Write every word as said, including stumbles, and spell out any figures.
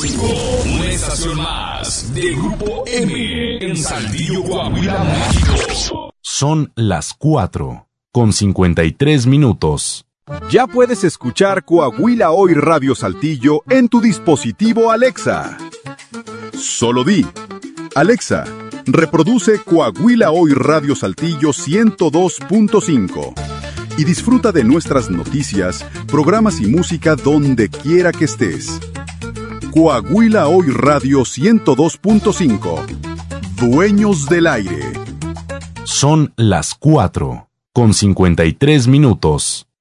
cinco, una estación más de Grupo M en Saltillo, Coahuila, México. Son las cuatro con cincuenta y tres minutos. Ya puedes escuchar Coahuila Hoy Radio Saltillo en tu dispositivo Alexa. Solo di: Alexa, reproduce Coahuila Hoy Radio Saltillo ciento dos punto cinco y disfruta de nuestras noticias, programas y música donde quiera que estés. Coahuila Hoy Radio ciento dos punto cinco. Dueños del aire. Son las cuatro con cincuenta y tres minutos.